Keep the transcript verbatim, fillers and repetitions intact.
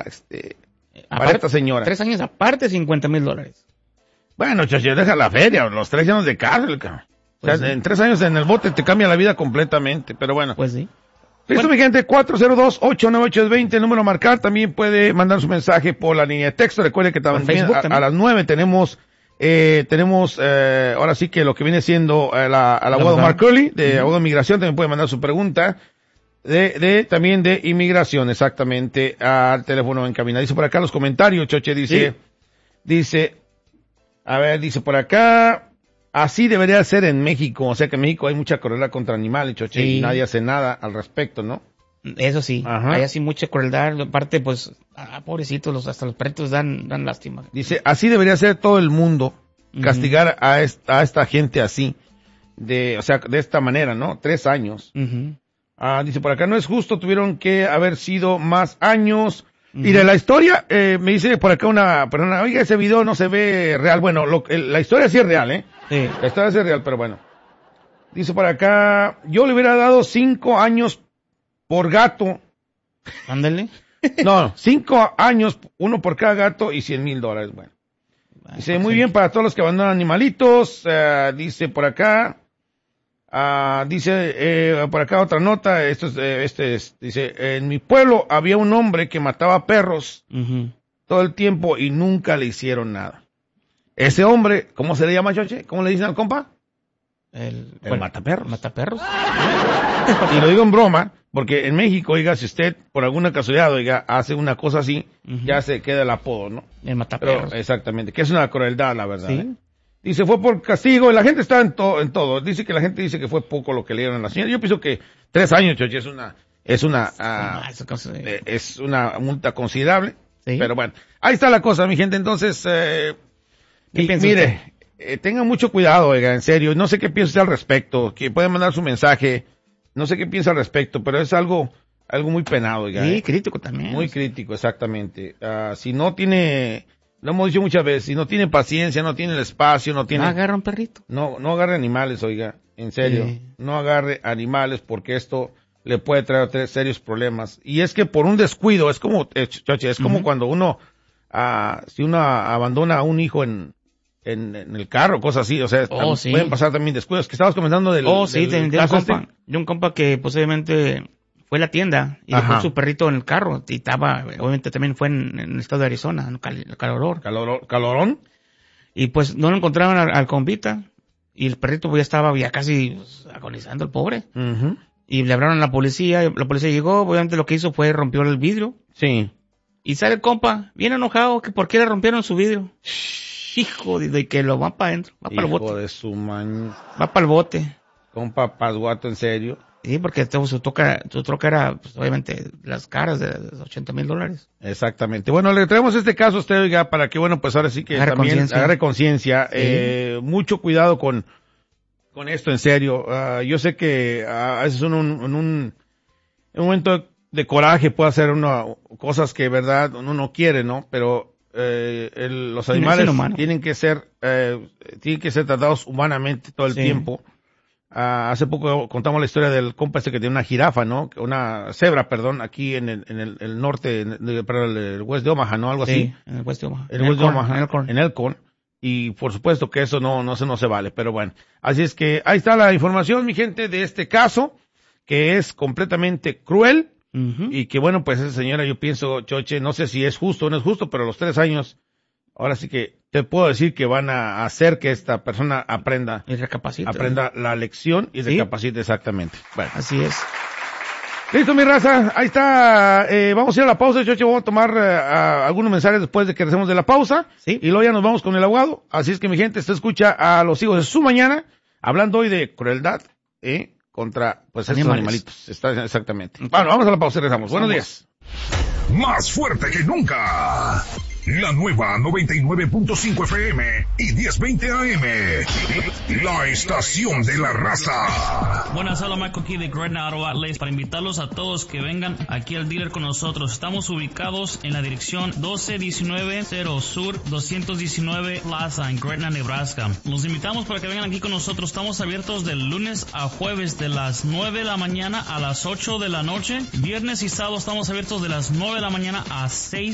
este, aparte, para esta señora. Tres años aparte, cincuenta mil dólares. Bueno, Choche, deja la feria, los tres años de cárcel, cabrón. Pues o sea, sí. en tres años en el bote te cambia la vida completamente, pero bueno. Pues sí. Listo, Bueno. mi gente, cuatro cero dos, ocho nueve ocho dos cero, el número a marcar. También puede mandar su mensaje por la línea de texto. Recuerde que también, Facebook a, también. a las nueve tenemos, eh, tenemos, eh, ahora sí que lo que viene siendo eh, la, al abogado Mark Curley, de uh-huh. abogado de inmigración. También puede mandar su pregunta de, de, también de inmigración, exactamente, al teléfono en cabina. Dice por acá los comentarios, Choche, dice, sí. dice, a ver, dice por acá, así debería ser en México, o sea que en México hay mucha crueldad contra animales, Choche, sí. y nadie hace nada al respecto, ¿no? Eso sí, Ajá. hay así mucha crueldad, aparte pues, ah, pobrecitos, los, hasta los perritos dan, dan lástima. Dice, así debería ser todo el mundo, castigar uh-huh. a, esta, a esta gente así, de, o sea, de esta manera, ¿no? Tres años. Uh-huh. Ah, dice, por acá no es justo, tuvieron que haber sido más años. Uh-huh. Y de la historia, eh, me dice por acá una persona, oiga, ese video no se ve real. Bueno, lo, el, la historia sí es real, ¿eh? Sí. La historia sí es real, pero bueno. Dice por acá, yo le hubiera dado cinco años por gato. Ándale. No, cinco años, uno por cada gato y cien mil dólares, bueno. Dice, muy bien para todos los que abandonan animalitos. Uh, dice por acá, uh, dice eh, por acá otra nota, esto es, eh, este es, dice, en mi pueblo había un hombre que mataba perros uh-huh. todo el tiempo y nunca le hicieron nada. Ese hombre, ¿cómo se le llama, Choche? ¿Cómo le dicen al compa? El, el mataperros. Mataperros. Y lo digo en broma, porque en México, oiga, si usted por alguna casualidad, oiga, hace una cosa así, uh-huh. ya se queda el apodo, ¿no? El mataperros. Pero, exactamente, que es una crueldad, la verdad. ¿Sí? ¿eh? Dice, fue por castigo, y la gente está en, to- en todo. Dice que la gente dice que fue poco lo que le dieron a la señora. Yo pienso que tres años, Choche, es una, es una, uh, sí, no, eh, es una multa considerable. ¿Sí? Pero bueno, ahí está la cosa, mi gente. Entonces, eh, ¿qué y, piensa mire, usted? Eh, tengan mucho cuidado, oiga, en serio. No sé qué piensa usted al respecto, que pueden mandar su mensaje. No sé qué piensa al respecto, pero es algo, algo muy penado, oiga. Sí, eh. crítico también. Muy crítico, exactamente. Uh, si no tiene, lo hemos dicho muchas veces, si no tiene paciencia, no tiene el espacio, no tiene... No agarra un perrito. No, no agarre animales, oiga, en serio. Sí. No agarre animales porque esto le puede traer serios problemas. Y es que por un descuido, es como, eh, Choche, es como uh-huh. cuando uno, uh, si uno abandona a un hijo en... En, en el carro, cosas así, o sea, oh, sí. pueden pasar también descuidos. Que estabas comentando del... Oh, sí, del de, de, un compa, este. de un compa que posiblemente fue a la tienda y Ajá. dejó su perrito en el carro y estaba, obviamente también fue en, en el estado de Arizona, en cal, calorón. Calor, calorón. Y pues no lo encontraban al, al compita y el perrito pues ya estaba ya casi pues, agonizando el pobre. Uh-huh. Y le hablaron a la policía, la policía llegó, obviamente lo que hizo fue rompió el vidrio. Sí. Y sale el compa, bien enojado, que por qué le rompieron su vidrio. Hijo de, de que lo va para adentro, va para el bote. Hijo de su man. Va para el bote. Compa Pasguato, ¿en serio? Sí, porque todo su, toca, su troca era, pues, obviamente, las caras de ochenta mil dólares. Exactamente. Bueno, le traemos este caso a usted, oiga, para que, bueno, pues ahora sí que agarre también conciencia. agarre conciencia. Sí. Eh, mucho cuidado con, con esto, en serio. Uh, yo sé que uh, a veces uno en un, un, un momento de coraje puede hacer uno cosas que, de verdad, uno no quiere, ¿no? Pero... Eh, el, los animales tienen que ser eh, tienen que ser tratados humanamente todo el sí. tiempo. Uh, hace poco contamos la historia del compa este que tiene una jirafa, ¿no? Una cebra, perdón, aquí en el, en el, el norte, en el, el, el West de Omaha, ¿no? Algo sí, así. en el West de Omaha. El West de Omaha, en Elkhorn. En Elkhorn. Y por supuesto que eso no, no se, no se vale, pero bueno. Así es que ahí está la información, mi gente, de este caso, que es completamente cruel. Uh-huh. Y que bueno, pues esa señora, yo pienso, Choche, no sé si es justo o no es justo, pero los tres años, ahora sí que te puedo decir que van a hacer que esta persona aprenda, y recapacite, aprenda ¿no? la lección y ¿Sí? recapacite exactamente. Bueno. Así es. Listo, mi raza, ahí está, eh, vamos a ir a la pausa, Choche, vamos a tomar uh, a, algunos mensajes después de que regresemos de la pausa, ¿Sí? Y luego ya nos vamos con el abogado, así es que mi gente, usted escucha a los hijos de su mañana, hablando hoy de crueldad, eh, contra, pues, estos animalitos. Está exactamente. Bueno, vamos a la pausa y regresamos. Buenos días. Más fuerte que nunca. La nueva noventa y nueve punto cinco F M y diez veinte A M. La estación de la raza. Buenas, hola, Marco aquí de Gretna Auto Outlets para invitarlos a todos que vengan aquí al dealer con nosotros. Estamos ubicados en la dirección doce diecinueve cero Sur doscientos diecinueve Plaza en Gretna, Nebraska. Los invitamos para que vengan aquí con nosotros. Estamos abiertos de lunes a jueves de las nueve de la mañana a las ocho de la noche. Viernes y sábado estamos abiertos de las nueve de la mañana a seis